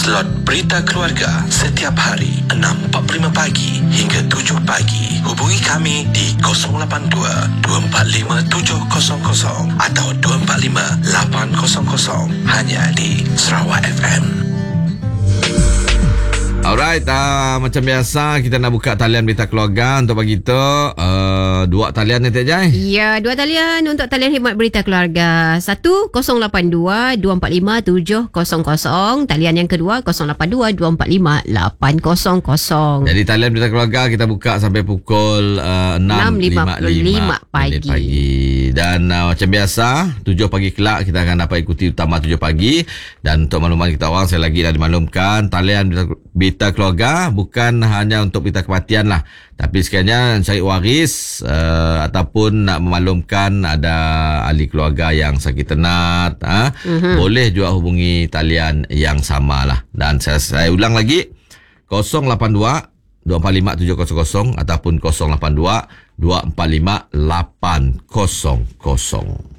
Slot Berita Keluarga setiap hari 6.45 pagi hingga 7 pagi. Hubungi kami di 082-245-700 atau 245-800 hanya di Sarawak FM. Alright, macam biasa kita nak buka talian Berita Keluarga untuk pagi tu. Dua talian ni Tek Jai. Ya, dua talian untuk talian khidmat Berita Keluarga. 1-082-245-700. Talian yang kedua 082-245-800. Jadi talian Berita Keluarga kita buka sampai pukul 6.55 pagi. Dan macam biasa 7 pagi kelak kita akan dapat ikuti utama 7 pagi. Dan untuk makluman kita orang, saya lagi dah dimaklumkan talian Berita Keluarga bukan hanya untuk berita kematian lah, tapi sekiranya cari waris ataupun nak memaklumkan ada ahli keluarga yang sakit tenat, boleh juga hubungi talian yang sama lah. Dan saya ulang lagi, 082-245-700 ataupun 082-245-800.